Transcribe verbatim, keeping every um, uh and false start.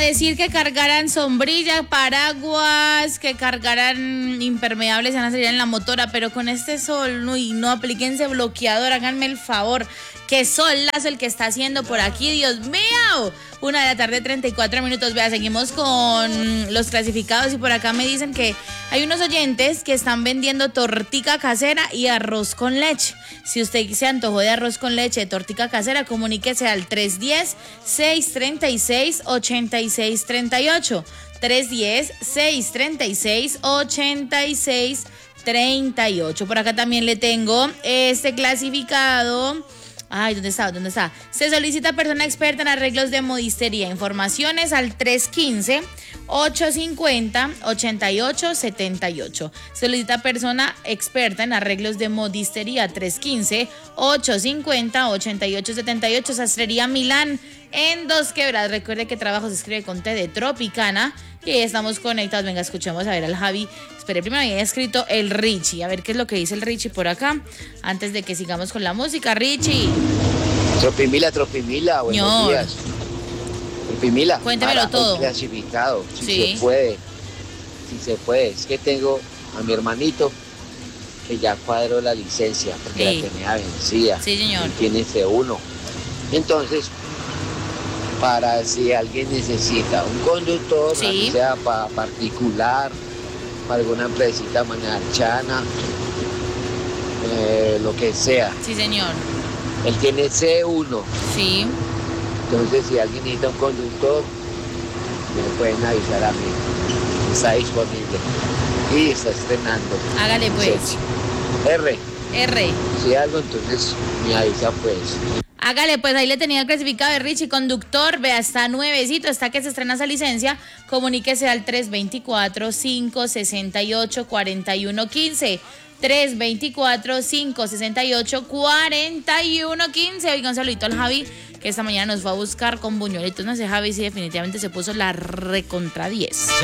decir que cargaran sombrilla, paraguas, que cargaran impermeables, van a salir en la motora, pero con este sol, no, y no aplíquense bloqueador, háganme el favor. Qué solazo el que está haciendo por aquí, Dios mío. Una de la tarde, treinta y cuatro minutos. Vea, seguimos con los clasificados y por acá me dicen que hay unos oyentes que están vendiendo tortica casera y arroz con leche. Si usted se antojó de arroz con leche, tortica casera, comuníquese al tres uno cero, seis tres seis, ocho seis tres ocho. tres uno cero, seis tres seis, ocho seis tres ocho. Por acá también le tengo este clasificado. Ay, ¿dónde está? ¿Dónde está? Se solicita persona experta en arreglos de modistería. Informaciones al tres uno cinco, ocho cinco cero, ocho ocho siete ocho. Se solicita persona experta en arreglos de modistería. tres uno cinco, ocho cinco cero, ocho ocho siete ocho. Sastrería Milán en Dos Quebradas. Recuerde que trabajo se escribe con T de Tropicana. Y ahí estamos conectados. Venga, escuchemos a ver al Javi. Espere, primero había escrito el Richie. A ver qué es lo que dice el Richie por acá. Antes de que sigamos con la música. Richie. Tropimila, Tropimila, buenos Señor. días. Tropimila. Cuéntemelo para todo. un clasificado, si Sí. se puede. Si se puede. Es que tengo a mi hermanito que ya cuadró la licencia porque Sí. la tenía vencida. Sí, señor. Y tiene C uno. Entonces, para si alguien necesita un conductor, Sí. así sea para particular, para alguna empresita manarchana, eh, lo que sea. Sí, señor. Él tiene C uno. Sí. Entonces, si alguien necesita un conductor, me pueden avisar a mí. Está disponible. Y está estrenando. Hágale pues. Sí. R. R. Si algo, entonces me avisa pues. Hágale, pues ahí le tenía el clasificado de Richie, conductor, vea, está nuevecito, está que se estrena esa licencia, comuníquese al tres dos cuatro, cinco seis ocho, cuatro uno uno cinco, tres dos cuatro, cinco seis ocho, cuatro uno uno cinco. Oiga, un saludito al Javi, que esta mañana nos fue a buscar con buñuelitos, no sé, Javi, si definitivamente se puso la recontra diez.